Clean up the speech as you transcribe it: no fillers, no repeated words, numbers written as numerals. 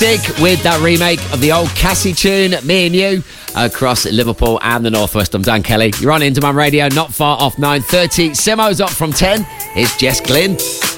Dig with that remake of the old Cassie tune, Me and You, across Liverpool and the Northwest. I'm Dan Kelly. You're on Interman Radio, not far off 9:30. Simo's up from 10. Here's Jess Glynn.